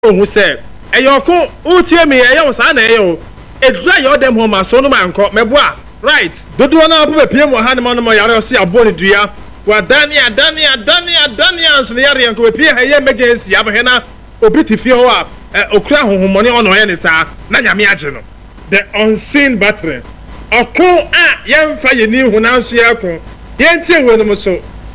who said, Eyoko, Utia me, Ayo San Ayo, a dry your dem home, my son, man, called Mebois. Right. Don't want to put a PM or Hanman, my other see a body to ya. Well, Dania, so the area to appear a emergency, Abahena, or Bitty Fioa, Okra, who money on any sa, Nanya Miagino. The unseen battery. A cool young fire new who now see a cool. Yente when so.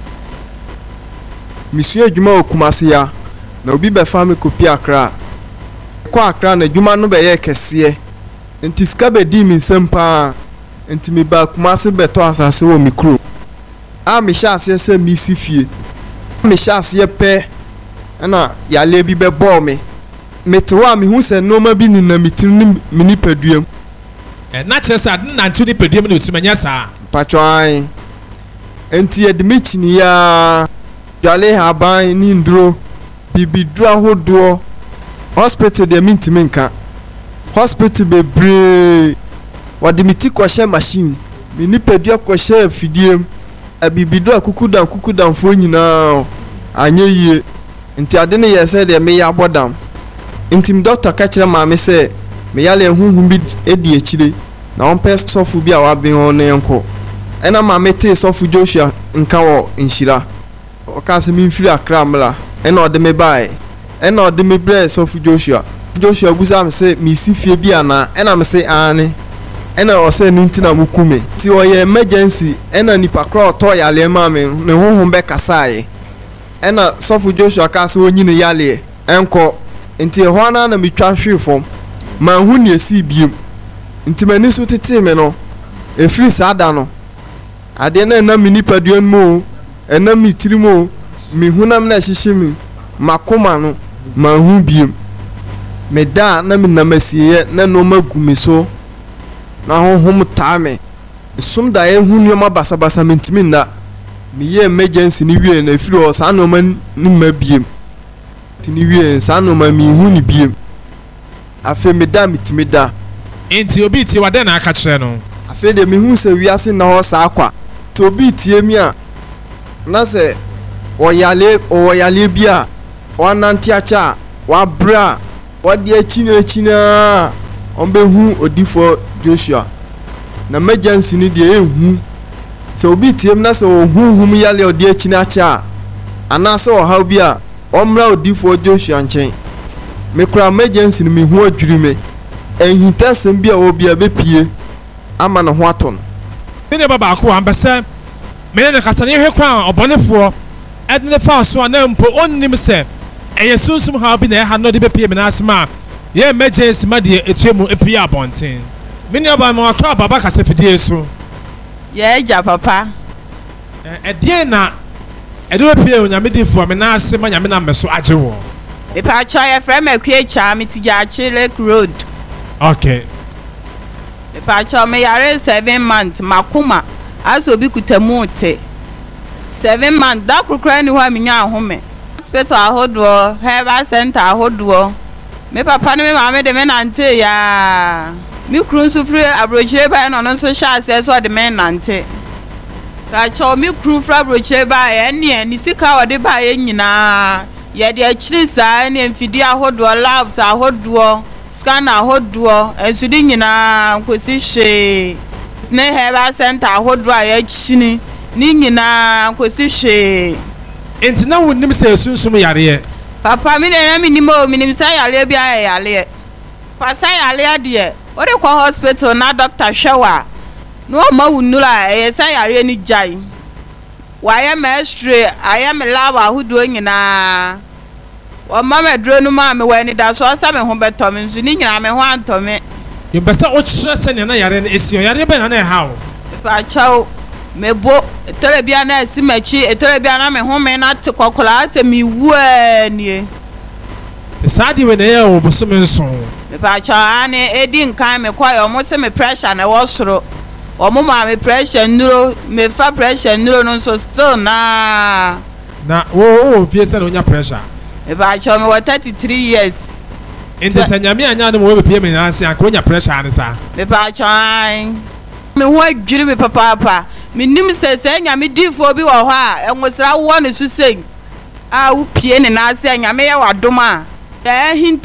Monsieur Juma Kumasia, no be by family copy Accra. Kwa Accra na Juma no be ye kese. Enti skabe di mi sempa. Enti me ba Kumasi beto asase wo mi kro. A me sha ase se mi si fie. Me sha ase pe na ya le bi be bo me. Me te wa me hu se no ma bi ni na mitim ni nipaduam. Na chesa na ntu nipaduam no simanya sa. Patwan. Enti edimichi ni ya Jale haban ni ndro bibidro ahodo hospital de mintimi nka hospital bebre wadimiti kwahye machine me nipadua kwahye fidiem abibidro akukudan fo nyina anye yie nti ade ne yese de me ya bodam ntim doctor ka kire ma me se me yale huhum bi edi akire na on pest sofu bi a wa ben on enko ena ma mete sofu Joshua nka wo nshira okase mi mfiri Accra mla ena ode me bae ena ode me bless of Joshua busa me se mi si fie bi ana ena me se ane ena o se nuntina mukume ti o ye emergency ena nipa kra to yale ma me ne honhom be kasae ena sofu Joshua kase onyine yale enko nti ho na na mitwa hwefom ma hu ne esi biem nti mani so tete me no efiri sada no ade na mi nipa duan mo ena mi tirimo mi hunam na hihimi makoma no ma hu biem me da na mi namasiye na no magumi so na honhom taame sum da ye hu nyoma basabasa mentimi nda mi ye emergency ni wie na firi o sa no ma ni ma biem ti ni wie sa no ma mi hu ni biem afi me da mitimi da enti obi ti wade na aka kire no afi de mi hu se wiase na ho sa akwa to obi tie mi a na se oyale bia wananti acha wa bra wadi echina ombe hu odifo Joshua na emergency ni de ehu se obi tiem na se ohunhum yale odi echina acha ana se ohaw bia omra odifo Joshua nchen me kura emergency ni me hu adwiri me ehintasem bia obi abepie ama no ho aton ne baba ko ambese me ne kasane hwe kwa obonefo edne fa so na mpo onnim se eye sunsum ha bi na ha no de bepie me na asema ye emergency ma de etuemu epie abonten me ne baba ma to baba kasafidie so ye eja papa edie na ede bepie onyame difo me na asema nyame na meso agewo e pa cha ye frem akue cha me ti ja Chile road. Okay. E pa cha me yare 7 months makuma aso bi kutamu te 7 months da krokra ni ho aminya ahome hospital ahodo health center ahodo me papa ne me mama de me nante ya mi kru so free abrochire ba no so sha ase so de me nante ka cho mi kru fra abrochire ba ene ni sika ode ba ye nyina ye de akiri sa ne mfidi ahodo labs ahodo scan ahodo ensudi nyina nkosi hwe ne health center ahodo ya chini ni nyina nkosi hwe enti na wonnim se sunsum yare papa mi na mi nimo mi nim sa yare bia yare pasa yare de o de ko hospital na doctor hwewa no ma wunura e sa yare ni jai wa ya mestre aya me lawa hudo nyina o ma me dro no ma me wani da so sa me ho beto me nzu ni nyina me ho anto me yebesa o kire se ne na yare na esio yare be na na ha o pa chao mebo telebia na asimachi telebia na me home na te kokola se mi wu ani sadi we na ye o boso me nso me pa cha ani edi nkan me kwa yo mo se me pressure na wo soro o mo ma me pressure nuro me fa pressure nuro no so still na wo vie se no nya pressure me pa cha me 33 years inde sanyame anya no mo we pie me na ase akọ nya pressure ani sa me pa cha me ho adwiri me papa minim sese nyame difo bi wo ha enwosra wo ne susei a wo pie ne na ase nyame ye wadom a hinta